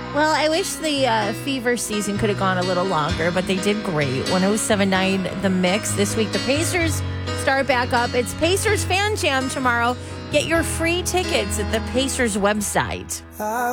Well, I wish the Fever season could have gone a little longer, but they did great. 107.9 The Mix. This week, the Pacers start back up. It's Pacers Fan Jam tomorrow. Get your free tickets at the Pacers website.